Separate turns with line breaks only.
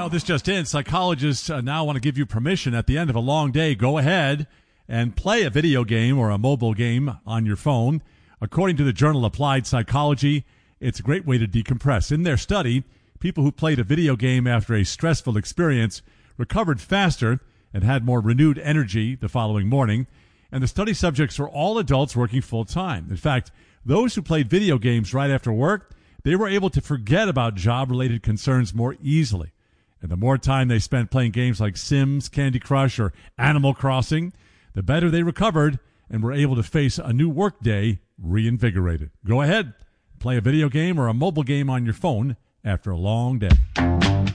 Well, this just in. Psychologists now want to give you permission at the end of a long day. Go ahead and play a video game or a mobile game on your phone. According to the journal Applied Psychology, it's a great way to decompress. In their study, people who played a video game after a stressful experience recovered faster and had more renewed energy the following morning. And the study subjects were all adults working full-time. In fact, those who played video games right after work, they were able to forget about job-related concerns more easily. And the more time they spent playing games like Sims, Candy Crush, or Animal Crossing, the better they recovered and were able to face a new workday reinvigorated. Go ahead, play a video game or a mobile game on your phone after a long day.